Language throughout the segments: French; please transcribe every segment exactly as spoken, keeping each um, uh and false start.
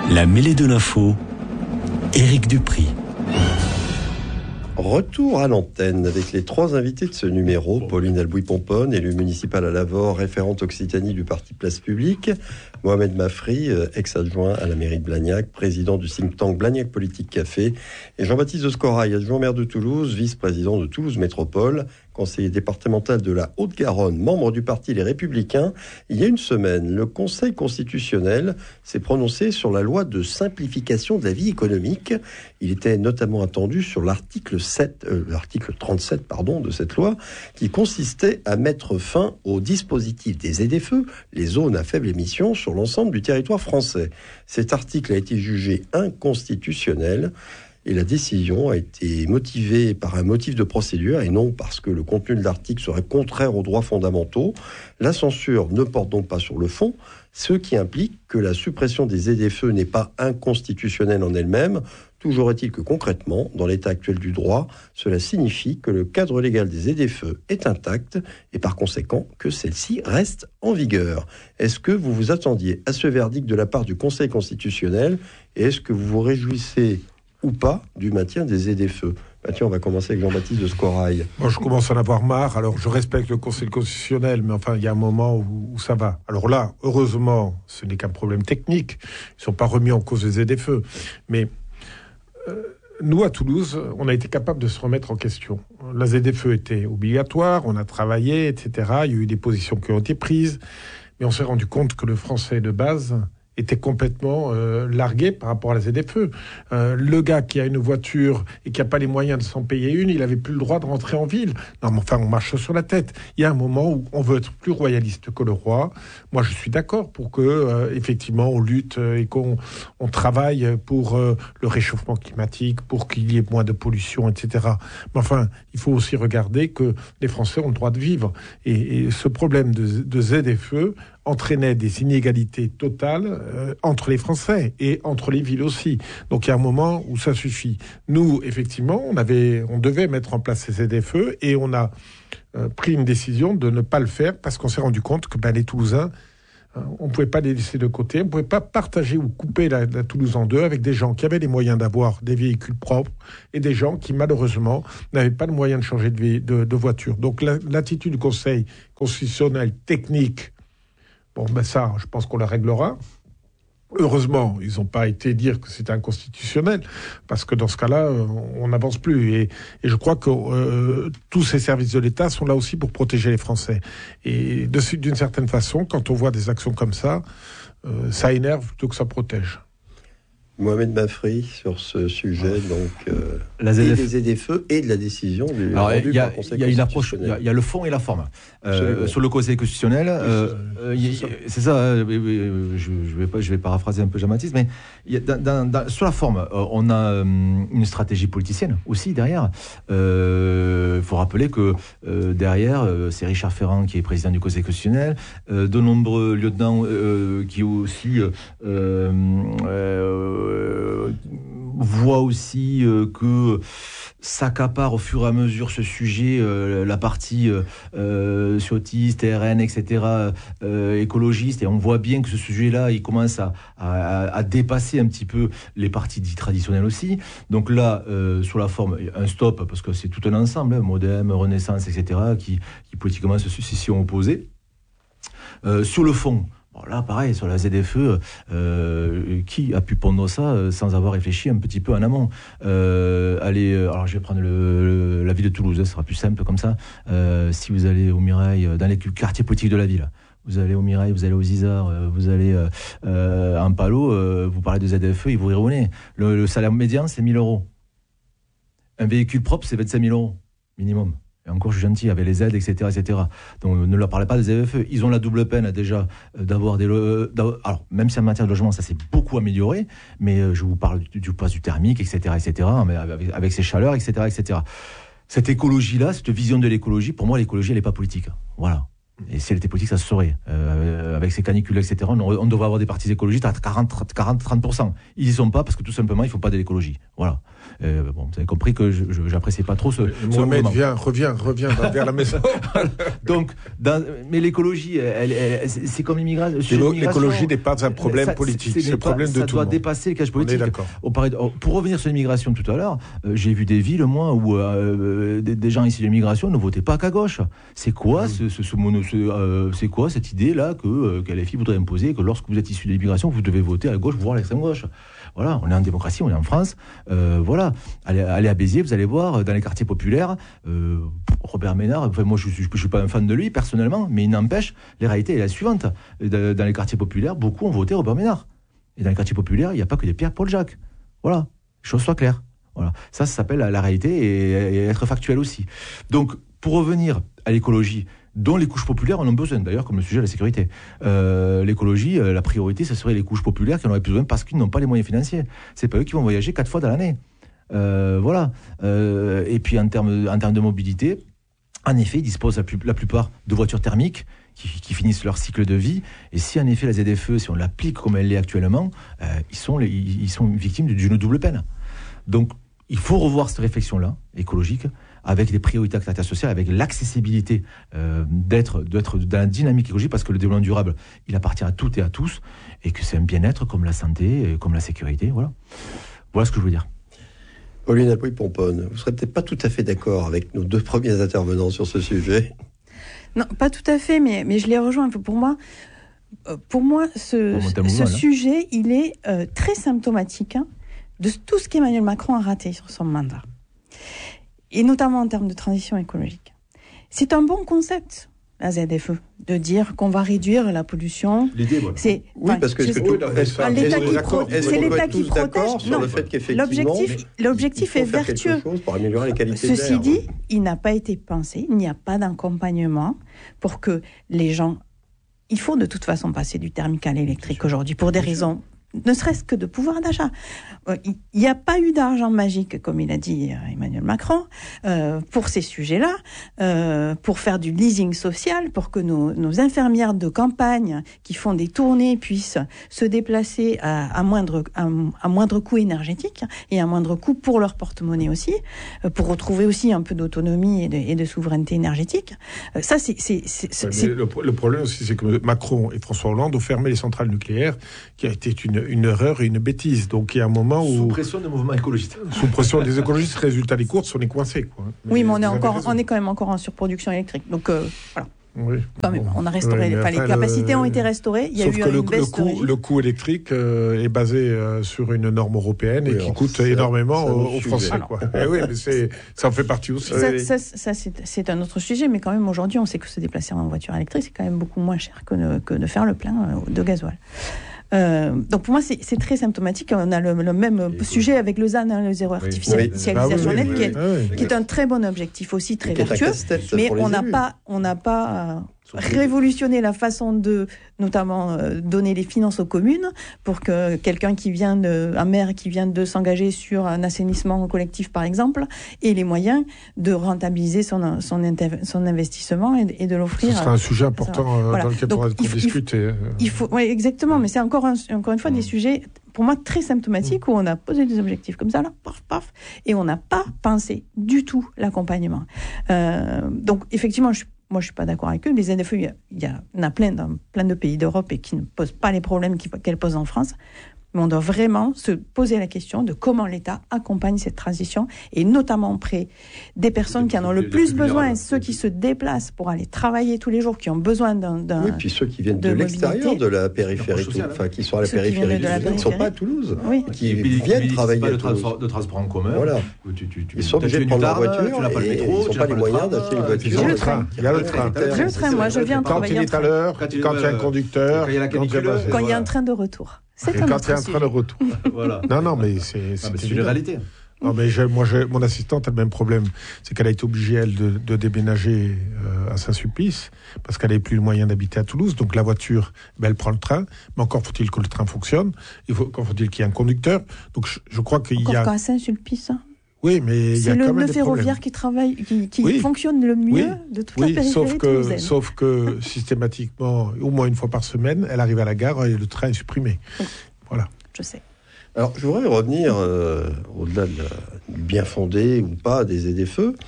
La mêlée de l'info, Éric Dupry. Retour à l'antenne avec les trois invités de ce numéro. Pauline Albouy-Pomponne, élue municipale à Lavore, référente Occitanie du parti Place Publique. Mohamed Mafri, ex-adjoint à la mairie de Blagnac, président du think tank Blagnac Politique Café. Et Jean-Baptiste de Scorail, adjoint maire de Toulouse, vice-président de Toulouse Métropole, conseiller départemental de la Haute-Garonne, membre du parti Les Républicains. Il y a une semaine, le Conseil constitutionnel s'est prononcé sur la loi de simplification de la vie économique. Il était notamment attendu sur l'article sept, euh, l'article trente-sept pardon, de cette loi, qui consistait à mettre fin au dispositif des Z F E, les zones à faible émission, sur l'ensemble du territoire français. Cet article a été jugé inconstitutionnel. Et la décision a été motivée par un motif de procédure et non parce que le contenu de l'article serait contraire aux droits fondamentaux. La censure ne porte donc pas sur le fond, ce qui implique que la suppression des Z F E n'est pas inconstitutionnelle en elle-même. Toujours est-il que concrètement, dans l'état actuel du droit, cela signifie que le cadre légal des Z F E est intact et par conséquent que celle-ci reste en vigueur. Est-ce que vous vous attendiez à ce verdict de la part du Conseil constitutionnel et est-ce que vous vous réjouissez ou pas du maintien des Z F E? Bah tiens, on va commencer avec Jean-Baptiste de Scorail. Moi, je commence à en avoir marre. Alors, je respecte le Conseil constitutionnel, mais enfin, il y a un moment où, où ça va. Alors là, heureusement, ce n'est qu'un problème technique. Ils ne sont pas remis en cause les Z F E. Mais euh, nous, à Toulouse, on a été capable de se remettre en question. La Z F E était obligatoire, on a travaillé, et cetera. Il y a eu des positions qui ont été prises, mais on s'est rendu compte que le français de base était complètement euh, largué par rapport à la Z F E. Euh, le gars qui a une voiture et qui n'a pas les moyens de s'en payer une, il n'avait plus le droit de rentrer en ville. Non, mais enfin, on marche sur la tête. Il y a un moment où on veut être plus royaliste que le roi. Moi, je suis d'accord pour que, euh, effectivement, on lutte et qu'on on travaille pour euh, le réchauffement climatique, pour qu'il y ait moins de pollution, et cetera. Mais enfin, il faut aussi regarder que les Français ont le droit de vivre. Et, et ce problème de, de Z F E entraînait des inégalités totales euh, entre les Français et entre les villes aussi. Donc il y a un moment où ça suffit. Nous, effectivement, on avait, on devait mettre en place ces Z F E et on a euh, pris une décision de ne pas le faire parce qu'on s'est rendu compte que ben, les Toulousains, euh, on ne pouvait pas les laisser de côté, on ne pouvait pas partager ou couper la, la Toulouse en deux avec des gens qui avaient les moyens d'avoir des véhicules propres et des gens qui, malheureusement, n'avaient pas le moyen de changer de, de, de voiture. Donc la, l'attitude du Conseil constitutionnel technique, bon, ben ça, je pense qu'on la réglera. Heureusement, ils n'ont pas été dire que c'était inconstitutionnel, parce que dans ce cas-là, on n'avance plus. Et, et je crois que euh, tous ces services de l'État sont là aussi pour protéger les Français. Et de, d'une certaine façon, quand on voit des actions comme ça, euh, ça énerve plutôt que ça protège. Mohamed Mafri, sur ce sujet, donc, euh, la Z F... et des Z F E et de la décision du Alors, rendu y a, par le Conseil y a une constitutionnel. approche, il y, y a le fond et la forme. Euh, sur le Conseil constitutionnel, euh, euh, c'est, ça. c'est ça, euh, je, je, vais pas, je vais paraphraser un peu Jean-Baptiste, mais y a, dans, dans, dans, sur la forme, euh, on a euh, une stratégie politicienne aussi derrière. Il euh, faut rappeler que euh, derrière, euh, c'est Richard Ferrand qui est président du Conseil constitutionnel, euh, de nombreux lieutenants euh, qui aussi... Euh, euh, voit aussi euh, que s'accapare au fur et à mesure ce sujet, euh, la partie euh, ciotiste, R N, et cetera, euh, écologiste, et on voit bien que ce sujet-là, il commence à, à, à dépasser un petit peu les partis dits traditionnels aussi. Donc là, euh, sur la forme, un stop, parce que c'est tout un ensemble, hein, Modem, Renaissance, et cetera, qui, qui politiquement se s'y sont opposés. Euh, sur le fond, bon, là, pareil, sur la Z F E, euh, qui a pu pondre ça euh, sans avoir réfléchi un petit peu en amont euh, allez, euh, alors je vais prendre le, le, la ville de Toulouse, hein, ce sera plus simple comme ça. Euh, si vous allez au Mirail, dans les quartiers politiques de la ville, vous allez au Mirail, vous allez aux Isards, euh, vous allez euh, euh, en Palo, euh, vous parlez de Z F E, ils vous riront au nez. Le, le salaire médian, c'est mille euros. Un véhicule propre, c'est vingt-cinq mille euros, minimum. Et encore, je suis gentil, avec les aides, et cetera, et cetera. Donc, ne leur parlez pas des Z F E. Ils ont la double peine, déjà, d'avoir des... D'avoir, alors, même si en matière de logement, ça s'est beaucoup amélioré, mais je vous parle du, du poids du thermique, et cetera, et cetera, mais avec, avec ces chaleurs, et cetera, et cetera. Cette écologie-là, cette vision de l'écologie, pour moi, l'écologie, elle n'est pas politique. Voilà. Et si elle était politique, ça se saurait. Euh, avec ces canicules, et cetera, on, on devrait avoir des partis écologistes à quarante à trente pour cent. Ils n'y sont pas parce que tout simplement, ils ne font pas de l'écologie. Voilà. Euh, bon, vous avez compris que je n'appréciais pas trop ce, ce Mohamed, mouvement. viens, reviens, reviens vers la maison. Donc, dans, mais l'écologie, elle, elle, c'est comme l'immigration. L'écologie n'est pas un problème ça, politique, c'est un problème de tout le monde. Ça doit dépasser le cache politique. On est d'accord. Pour revenir sur l'immigration tout à l'heure, euh, j'ai vu des villes, moi, où euh, des, des gens ici de l'immigration ne votaient pas qu'à gauche. C'est quoi, mmh. ce, ce, ce mono, ce, euh, c'est quoi cette idée-là que, euh, que L F I voudrait imposer, que lorsque vous êtes issu de l'immigration, vous devez voter à gauche, voire à l'extrême gauche. Voilà, on est en démocratie, on est en France. Euh, voilà, allez, allez à Béziers, vous allez voir, dans les quartiers populaires, euh, Robert Ménard, enfin, moi je ne suis, je suis pas un fan de lui personnellement, mais il n'empêche, la réalité est la suivante. Dans les quartiers populaires, beaucoup ont voté Robert Ménard. Et dans les quartiers populaires, il n'y a pas que des Pierre-Paul Jacques. Voilà, les choses soient claires. Voilà. Ça, ça s'appelle la, la réalité et, et être factuel aussi. Donc, pour revenir à l'écologie, dont les couches populaires en ont besoin, d'ailleurs, comme le sujet de la sécurité. Euh, l'écologie, euh, la priorité, ce serait les couches populaires qui en auraient plus besoin parce qu'ils n'ont pas les moyens financiers. C'est pas eux qui vont voyager quatre fois dans l'année. Euh, voilà. Euh, et puis, en termes, en termes de mobilité, en effet, ils disposent la, plus, la plupart de voitures thermiques qui, qui finissent leur cycle de vie. Et si, en effet, la Z F E, si on l'applique comme elle l'est actuellement, euh, ils, sont les, ils sont victimes d'une double peine. Donc, il faut revoir cette réflexion-là, écologique, avec des priorités à caractère social, avec l'accessibilité euh, d'être, d'être dans la dynamique écologique, parce que le développement durable, il appartient à toutes et à tous, et que c'est un bien-être comme la santé, comme la sécurité, voilà. Voilà ce que je veux dire. Pauline Albouy-Pomponne, vous ne serez peut-être pas tout à fait d'accord avec nos deux premiers intervenants sur ce sujet. Non, pas tout à fait, mais, mais je les rejoins. Pour moi, pour moi ce, ce, ce sujet, il est euh, très symptomatique hein, de tout ce qu'Emmanuel Macron a raté sur son mandat. Et notamment en termes de transition écologique. C'est un bon concept, la Z F E, de dire qu'on va réduire la pollution. L'idée, voilà. C'est, oui, parce que, est-ce que tout, est-ce, ah, l'État qui, pro- est-ce c'est l'État qui protège. Non, sur le fait qu'effectivement, l'objectif, l'objectif est vertueux. Pour améliorer la qualité Ceci de l'air. dit, il n'a pas été pensé, il n'y a pas d'accompagnement pour que les gens... Il faut de toute façon passer du thermique à l'électrique aujourd'hui, pour des raisons... ne serait-ce que de pouvoir d'achat. Il n'y a pas eu d'argent magique, comme il a dit Emmanuel Macron, euh, pour ces sujets-là, euh, pour faire du leasing social, pour que nos, nos infirmières de campagne qui font des tournées puissent se déplacer à, à, moindre, à, à moindre coût énergétique et à moindre coût pour leur porte-monnaie aussi, euh, pour retrouver aussi un peu d'autonomie et de, et de souveraineté énergétique. Euh, ça, c'est... c'est, c'est, c'est, c'est... Le, le problème aussi, c'est que Macron et François Hollande ont fermé les centrales nucléaires, qui a été une une erreur et une bêtise. Donc il y a un moment où... Sous pression des mouvements écologistes. Sous pression des écologistes, résultat des courses, on est coincé. Quoi. Mais oui, mais on est, encore, on est quand même encore en surproduction électrique. Donc euh, voilà. Oui. Enfin, bon, on a restauré, oui, les, enfin, les capacités le... ont été restaurées. Il y a Sauf eu que une le, baisse le, coût, le coût électrique euh, est basé euh, sur une norme européenne oui, et qui coûte énormément aux, aux Français. Quoi. Et oui, mais c'est, ça en fait partie aussi. Ça, ça, ça c'est, c'est un autre sujet, mais quand même aujourd'hui, on sait que se déplacer en voiture électrique, c'est quand même beaucoup moins cher que de, que de faire le plein de gasoil. Euh, donc pour moi c'est, c'est très symptomatique. On a le, le même et sujet avec le Z A N, hein, le zéro artificialisation oui. nette, ah, oui, qui, oui, est, oui, oui. qui est un très bon objectif aussi, très vertueux. Mais on n'a pas, on n'a pas euh, révolutionné la façon de, notamment euh, donner les finances aux communes pour que quelqu'un qui vient de, un maire qui vient de s'engager sur un assainissement collectif par exemple, ait les moyens de rentabiliser son son, inter, son investissement et, et de l'offrir. Ce sera un sujet important euh, voilà. dans lequel Donc, on va discuter. Il faut, oui, exactement, mais c'est encore Un, encore une fois, mmh. des sujets, pour moi, très symptomatiques, mmh. où on a posé des objectifs comme ça, là, paf, paf, et on n'a pas pensé du tout l'accompagnement. Euh, donc, effectivement, je, moi, je ne suis pas d'accord avec eux. Les Z F E, il y, a, il y en a plein dans plein de pays d'Europe et qui ne posent pas les problèmes qu'elles posent en France. Mais on doit vraiment se poser la question de comment l'État accompagne cette transition, et notamment auprès des personnes qui en ont le plus besoin, ceux qui se déplacent pour aller travailler tous les jours, qui ont besoin d'un... d'un oui, puis ceux qui viennent de, de l'extérieur de la périphérie, tout, enfin qui sont à la ceux périphérie, qui, qui ne sont pas à Toulouse, oui. qui puis, viennent puis, travailler à Toulouse. De transport en commun. Voilà. Tu, tu, tu, ils sont obligés de prendre leur voiture, tu n'as pas le métro, ils n'ont pas les moyens d'acheter une voiture. Il y a le train. Il y a le train. J'ai le train, moi, je viens travailler en train. Quand il est à l'heure, quand il y a un conducteur, quand il y a un train de retour. C'est et quand il y a un train de retour. Voilà. Non, non, mais c'est, c'est, ah, mais c'est une réalité. Non, mais j'ai, moi, j'ai, mon assistante a le même problème. C'est qu'elle a été obligée, elle, de, de déménager euh, à Saint-Sulpice, parce qu'elle n'avait plus le moyen d'habiter à Toulouse. Donc la voiture, ben, elle prend le train. Mais encore faut-il que le train fonctionne. Il faut, encore faut-il qu'il y ait un conducteur. Donc je, je crois qu'il encore y a... Encore à Saint-Sulpice, hein. Oui, mais il y a C'est quand le même nœud des ferroviaire problèmes. qui travaille, qui, qui Oui. fonctionne le mieux Oui. de toute la Oui, périphérie sauf que, toulousaine. sauf que systématiquement, au moins une fois par semaine, elle arrive à la gare et le train est supprimé. Oui. Voilà. Je sais. Alors, je voudrais revenir euh, au-delà de la- du bien fondé ou pas des Z F E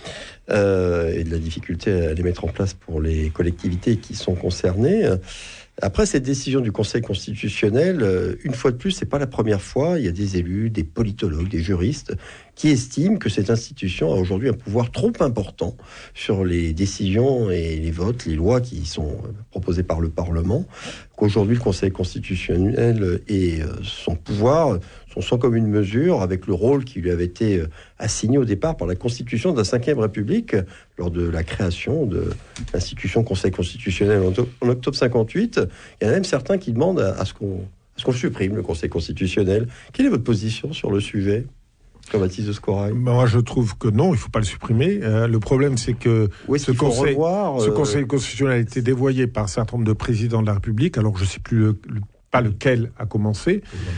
euh, et de la difficulté à les mettre en place pour les collectivités qui sont concernées. Après cette décision du Conseil constitutionnel, euh, une fois de plus, c'est pas la première fois, il y a des élus, des politologues, des juristes qui estiment que cette institution a aujourd'hui un pouvoir trop important sur les décisions et les votes, les lois qui sont proposées par le Parlement, qu'aujourd'hui le Conseil constitutionnel et euh, son pouvoir sont sans commune mesure avec le rôle qui lui avait été euh, assigné au départ par la Constitution de la cinquième République lors de la création de l'institution Conseil constitutionnel en, octobre, en octobre cinquante-huit. Il y en a même certains qui demandent à, à ce qu'on à ce qu'on supprime le Conseil constitutionnel. Quelle est votre position sur le sujet, Jean-Baptiste de Scorail? Moi, je trouve que non, il ne faut pas le supprimer. Euh, le problème, c'est que Où est-ce ce qu'il faut conseil, revoir, ce euh, conseil constitutionnel a été dévoyé par un certain nombre de présidents de la République. Alors, je ne sais plus le, le- pas lequel a commencé,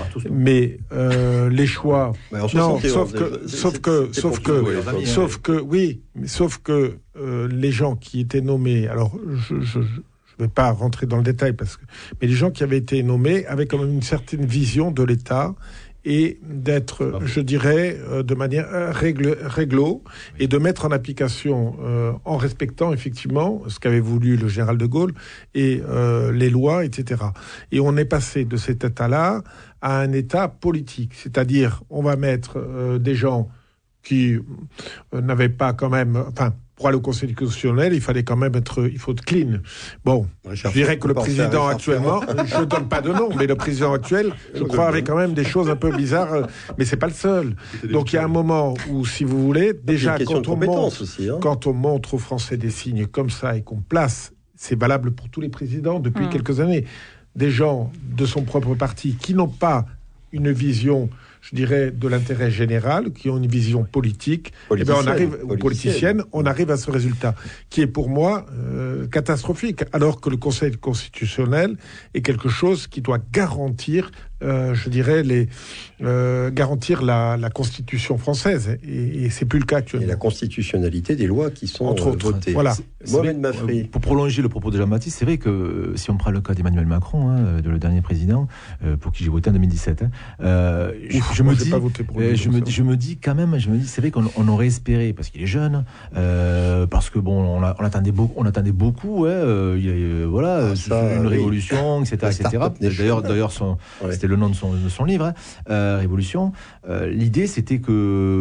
mais euh, les choix. Ouais, en Non, soixante et onze, sauf que, c'est- sauf c'est- que, c'était sauf pour que, jouer, les familles, sauf que, oui, mais sauf que euh, les gens qui étaient nommés. Alors, je. je, je je ne vais pas rentrer dans le détail, parce que, mais les gens qui avaient été nommés avaient quand même une certaine vision de l'État et d'être, je dirais, euh, de manière euh, règle, réglo, et de mettre en application, euh, en respectant effectivement ce qu'avait voulu le général de Gaulle et euh, les lois, et cetera. Et on est passé de cet état-là à un état politique, c'est-à-dire on va mettre euh, des gens qui euh, n'avaient pas quand même, enfin, pour aller au Conseil constitutionnel, il fallait quand même être, il faut être clean. Bon, Richard je dirais que le Ferrand, président Richard actuellement, je ne donne pas de nom, mais le président actuel, je crois, avait quand même des choses un peu bizarres, euh, mais c'est pas le seul. Donc il y a un moment où, si vous voulez, déjà question de quand on compétence montre, aussi, hein. quand on montre aux Français des signes comme ça et qu'on place, c'est valable pour tous les présidents depuis Mmh. quelques années, des gens de son propre parti qui n'ont pas une vision, je dirais, de l'intérêt général, qui ont une vision politique, eh bien on arrive, ou politicienne, on arrive à ce résultat, qui est pour moi euh, catastrophique, alors que le Conseil constitutionnel est quelque chose qui doit garantir, euh, je dirais, les, euh, garantir la, la Constitution française, et, et c'est plus le cas Et actuellement. la constitutionnalité des lois qui sont Entre euh, autres, votées. voilà. Mohamed Mafri. Pour prolonger le propos de Jean-Baptiste, c'est vrai que euh, si on prend le cas d'Emmanuel Macron, hein, de le dernier président, euh, pour qui j'ai voté en deux mille dix-sept, hein, euh, je, Ouf, je moi, me j'ai dis, pas voté pour lui, euh, je, donc me, ça dis- je me dis quand même, je me dis, c'est vrai qu'on on aurait espéré, parce qu'il est jeune, euh, parce que bon, on, a- on attendait beaucoup, on attendait beaucoup, ouais, euh, il y a, euh, voilà, Ah, ça, une oui. révolution, et cetera, La et cetera. Startup Nation. D'ailleurs, d'ailleurs, son, Ouais. c'était le nom de son, de son livre, hein, euh, Révolution. Euh, l'idée, c'était que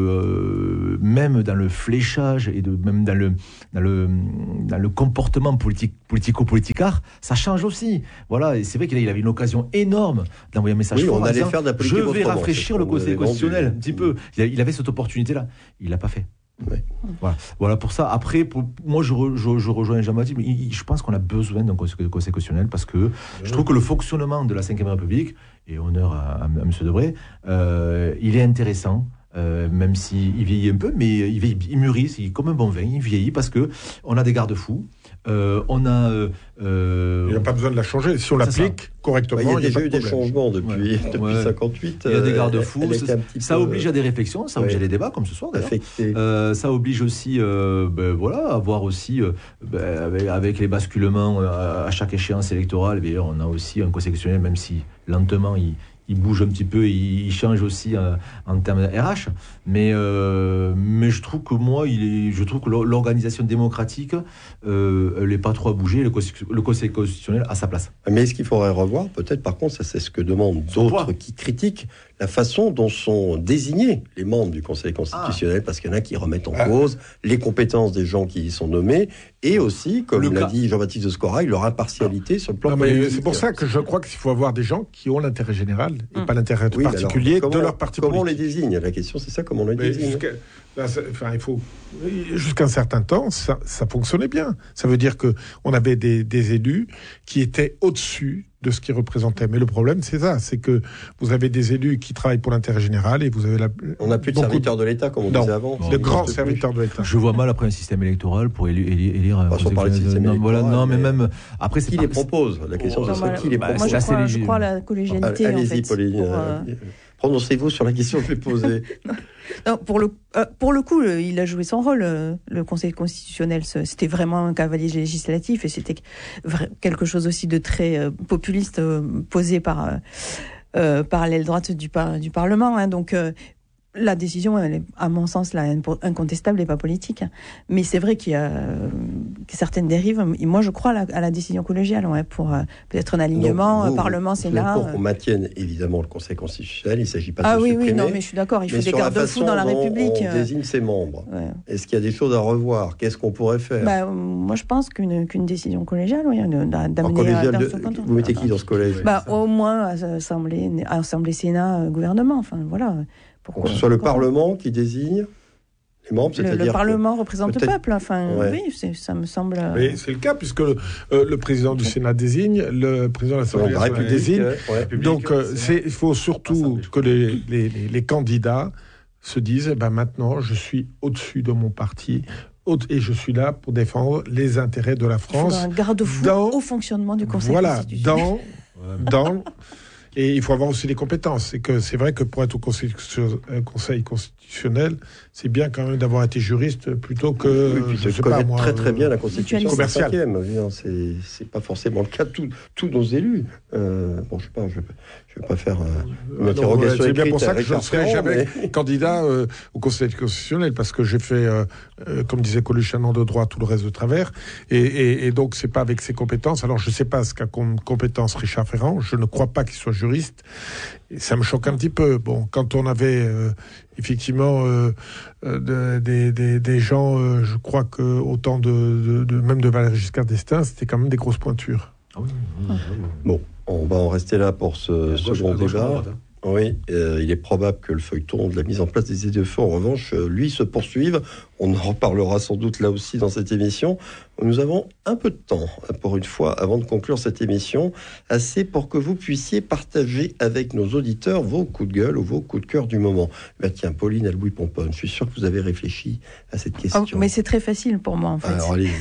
euh, même dans le fléchage et de, même dans le, dans le, dans le comportement politique, politico-politicard, ça change aussi. Voilà, et c'est vrai qu'il avait une occasion énorme d'envoyer un message Oui, fort on en allait disant, faire de la politique je vais autrement, rafraîchir c'est le ce qu'on nous Conseil avait vendu. constitutionnel un petit peu. Il, il avait cette opportunité-là. Il l'a pas fait. Ouais. Voilà. Voilà pour ça. Après, pour, moi, je, re- je, je rejoins Jean-Baptiste, mais il- il- je pense qu'on a besoin d'un conseil, conseil constitutionnel parce que je trouve que le fonctionnement de la cinquième République, et honneur à, à, à M. Debré, euh, il est intéressant. Euh, même s'il vieillit un peu, mais il, vieillit, il mûrit, c'est comme un bon vin, il vieillit parce que on a des garde-fous, euh, on a... Euh, euh, Il n'y a pas besoin de la changer. Si on C'est l'applique correctement, Bah, il y a déjà pas eu de des problème. changements depuis, Ouais. depuis Ouais. cinquante-huit. il y a des euh, garde-fous, elle était ça, un petit ça peu, oblige à des réflexions, ça oblige ouais. à des débats, comme ce soir d'ailleurs. affectée. Euh, ça oblige aussi, euh, ben, voilà, à voir aussi, euh, ben, avec, avec les basculements euh, à chaque échéance électorale, eh bien, on a aussi un conseil constitutionnel, même si lentement il, il bouge un petit peu, il, il change aussi euh, en termes R H. Mais, euh, mais je trouve que moi, il est, je trouve que l'or- l'organisation démocratique, euh, elle n'est pas trop à bouger. Le, conseil- le conseil constitutionnel a sa place. Mais ce qu'il faudrait revoir, peut-être par contre, ça c'est ce que demandent Son d'autres poids. qui critiquent la façon dont sont désignés les membres du Conseil constitutionnel, parce qu'il y en a qui remettent en Ah. cause les compétences des gens qui y sont nommés, et aussi, comme Le l'a cas- dit Jean-Baptiste de Scorail, leur impartialité sur le plan Non, mais politique. c'est pour ça que je crois qu'il faut avoir des gens qui ont l'intérêt général et Hum. pas l'intérêt Oui, mais alors, particulier comment- de leur parti Comment on politique. les désigne? La question, c'est ça, comment on les Mais désigne. jusqu'à, là, ça- enfin, il faut, jusqu'à un certain temps, ça, ça fonctionnait bien. Ça veut dire que on avait des, des élus qui étaient au-dessus de ce qu'ils représentaient. Mais le problème, c'est ça, c'est que vous avez des élus qui travaillent pour l'intérêt général et vous avez la, On n'a plus de beaucoup serviteurs de l'État, comme on Non. disait avant. Non, de Ça grands n'existe plus. serviteurs de l'État. Je vois mal après un système électoral pour élu- élu- élire un Pas sans conseil parler de système constitutionnel. Non, voilà, électoral, non, mais mais- même après, c'est Qui pas- les propose? La question, Oh, c'est Non, ça, moi, qui les bah, moi, propose? je, c'est crois, assez je léger. crois à la collégialité. en Allez-y, fait, Pauline. pour, euh, euh, Prononcez-vous sur la question que je vais poser. Non, pour le euh, pour le coup, le, il a joué son rôle. Le, le Conseil constitutionnel, c'était vraiment un cavalier législatif et c'était vra- quelque chose aussi de très euh, populiste euh, posé par euh, euh, par l'aile droite du par, du Parlement. Hein, donc euh, la décision, elle est, à mon sens, là, incontestable et pas politique. Mais c'est vrai qu'il y a euh, certaines dérives. Et moi, je crois à la, à la décision collégiale, ouais, pour euh, peut-être un alignement, vous, Parlement, Sénat. Pour qu'on maintienne évidemment le Conseil constitutionnel, il ne s'agit pas de ah le oui, supprimer. oui, non, mais je suis d'accord. Il faut mais des sur la garde-fous façon dans la dont République. On désigne ses membres. Ouais. Est-ce qu'il y a des choses à revoir? Qu'est-ce qu'on pourrait faire? Bah, moi, je pense qu'une qu'une décision collégiale, oui, d'amener à de, son canton. Vous mettez qui dans ce collège? Bah, au moins Assemblée, Assemblée, Sénat, gouvernement. Enfin, voilà. Pourquoi, que ce soit le Parlement qui désigne les membres, c'est-à-dire le, le Parlement représente le peuple. Enfin, ouais. oui, c'est, ça me semble. Mais c'est le cas puisque le, euh, le président du Sénat désigne, le président de l'Assemblée nationale désigne. Ouais. Donc, euh, c'est, il faut surtout que les, les, les, les candidats se disent eh ben maintenant, je suis au-dessus de mon parti. Et je suis là pour défendre les intérêts de la France. Il faut un garde-fou dans, au fonctionnement du Conseil voilà, constitutionnel. Dans, dans, et il faut avoir aussi des compétences. C'est que c'est vrai que pour être au Conseil, conseil constitutionnel, c'est bien quand même d'avoir été juriste plutôt que. Oui, puis je sais connais pas, moi, très très bien la Constitution commerciale. C'est c'est pas forcément le cas de tous tous nos élus. Euh, bon, je sais pas, je je vais pas faire euh, une interrogation. C'est bien pour ça que je ne Ferrand, serai jamais mais... candidat euh, au Conseil constitutionnel parce que j'ai fait, euh, euh, comme disait Coluche, un an de droit, tout le reste de travers, et, et, et donc c'est pas avec ses compétences. Alors je sais pas ce qu'a comme compétence Richard Ferrand. Je ne crois pas qu'il soit juriste. Et ça me choque un petit peu. Bon, quand on avait euh, effectivement euh, euh, des, des, des gens, euh, je crois que au temps de, de, de même de Valéry Giscard d'Estaing, c'était quand même des grosses pointures. Ah oui, oui, oui, oui. Bon, on va en rester là pour ce second débat. Oui, euh, il est probable que le feuilleton de la mise en place des aides-de-feu, en revanche, euh, lui, se poursuive. On en reparlera sans doute là aussi dans cette émission. Nous avons un peu de temps, pour une fois, avant de conclure cette émission, assez pour que vous puissiez partager avec nos auditeurs vos coups de gueule ou vos coups de cœur du moment. Ben tiens, Pauline Alboui-Pomponne, je suis sûr que vous avez réfléchi à cette question. Oh, mais c'est très facile pour moi, en fait. Alors, allez-y.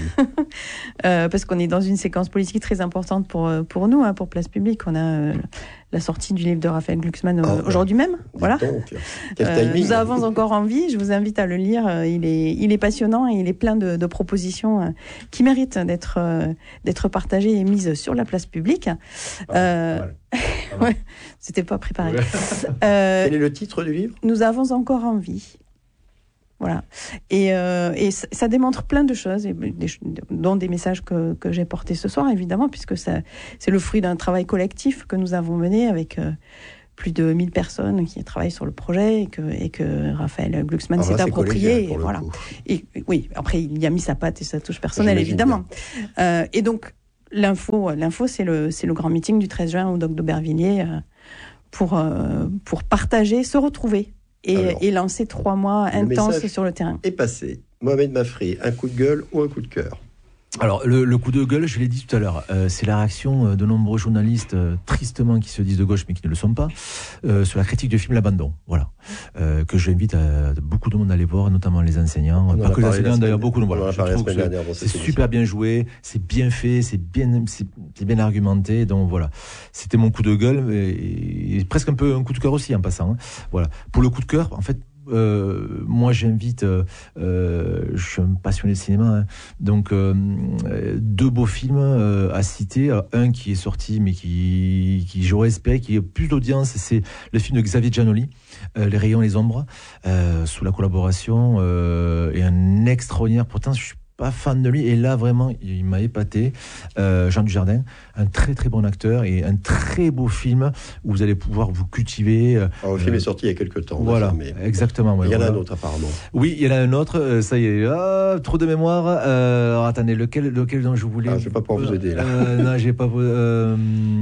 euh, parce qu'on est dans une séquence politique très importante pour, pour nous, hein, pour Place Publique. On a euh, la sortie du livre de Raphaël Glucksmann euh, oh, aujourd'hui même. Voilà. Donc, quel timing. Euh, nous avons encore envie. Je vous invite à le lire. Il est, il est passionnant et il est plein de, de propositions euh, qui méritent d'être, euh, d'être partagées et mises sur la place publique. Ah, euh, ouais, c'était pas préparé. euh, Quel est le titre du livre ? Nous avons encore envie. Voilà. Et, euh, et ça, ça démontre plein de choses, et des, dont des messages que, que j'ai portés ce soir, évidemment, puisque ça, c'est le fruit d'un travail collectif que nous avons mené avec euh, plus de mille personnes qui travaillent sur le projet et que, et que Raphaël Glucksmann ah, s'est là, approprié. Et voilà. Et, oui, après, il y a mis sa patte et sa touche personnelle, évidemment. Euh, et donc, l'info, l'info c'est, le, c'est le grand meeting du treize juin au Doc d'Aubervilliers euh, pour, euh, pour partager, se retrouver. Et, Alors, et lancer trois mois intenses sur le terrain. Est passé. Mohamed Mafri, un coup de gueule ou un coup de cœur ? Alors, le, le coup de gueule, je l'ai dit tout à l'heure, euh, c'est la réaction de nombreux journalistes, euh, tristement, qui se disent de gauche, mais qui ne le sont pas, euh, sur la critique du film L'Abandon. Voilà. Euh, que j'invite à, beaucoup de monde à aller voir, notamment les enseignants. On pas que les enseignants, d'ailleurs, semaine, beaucoup. Donc, voilà, je trouve que c'est, c'est super bien joué, c'est bien fait, c'est bien, c'est, c'est bien argumenté. Donc, voilà. C'était mon coup de gueule, et, et presque un peu un coup de cœur aussi, en passant. Hein. Voilà. Pour le coup de cœur, en fait, Euh, moi j'invite, euh, euh, je suis un passionné de cinéma, hein, donc euh, deux beaux films euh, à citer. Alors, un qui est sorti mais qui, qui j'aurais espéré qu'il y ait plus d'audience, c'est le film de Xavier Giannoli, euh, Les rayons et les ombres, euh, sous la collaboration euh, et un extraordinaire, pourtant je suis pas fan de lui, et là vraiment il m'a épaté, euh, Jean Dujardin, un très très bon acteur et un très beau film où vous allez pouvoir vous cultiver. Alors, le film euh, est sorti il y a quelques temps. Voilà, mais exactement. Ouais, il y en voilà. a un autre apparemment. Oui, il y en a un autre, euh, ça y est, ah, trop de mémoire. Euh, alors attendez, lequel, lequel dont je voulais... Ah, je ne vais pas pouvoir vous aider là. Euh, non, j'ai pas... Euh...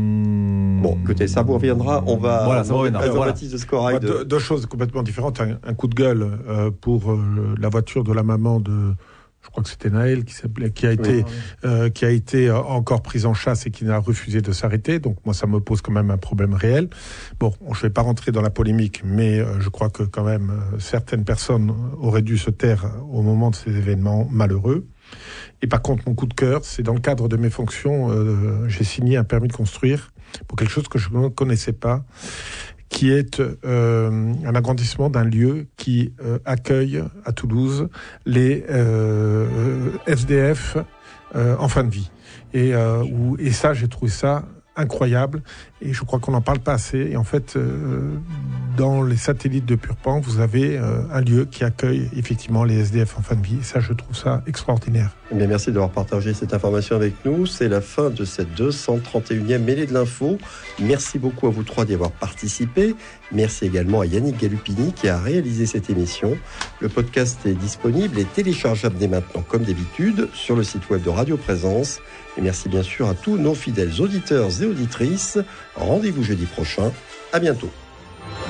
Bon, écoutez, ça vous reviendra. On va... Voilà, ça reviendra. Voilà. De Scorail, de... deux, deux choses complètement différentes. Un, un coup de gueule euh, pour euh, la voiture de la maman de... Je crois que c'était Naël qui, qui a été, oui, oui. Euh, qui a été encore prise en chasse et qui n'a refusé de s'arrêter. Donc moi, ça me pose quand même un problème réel. Bon, je ne vais pas rentrer dans la polémique, mais euh, je crois que quand même euh, certaines personnes auraient dû se taire au moment de ces événements malheureux. Et par contre, mon coup de cœur, c'est dans le cadre de mes fonctions, euh, j'ai signé un permis de construire pour quelque chose que je ne connaissais pas, qui est euh, un agrandissement d'un lieu qui euh, accueille à Toulouse les euh, S D F euh, en fin de vie. Et, euh, où, et ça, j'ai trouvé ça incroyable, et je crois qu'on n'en parle pas assez. Et en fait, euh, dans les satellites de Purpan, vous avez euh, un lieu qui accueille effectivement les S D F en fin de vie. Et ça, je trouve ça extraordinaire. Eh bien, merci d'avoir partagé cette information avec nous. C'est la fin de cette deux cent trente et unième Mêlée de l'Info. Merci beaucoup à vous trois d'y avoir participé. Merci également à Yannick Galupini qui a réalisé cette émission. Le podcast est disponible et téléchargeable dès maintenant, comme d'habitude, sur le site web de Radio Présence. Et merci bien sûr à tous nos fidèles auditeurs et auditrices. Rendez-vous jeudi prochain. À bientôt.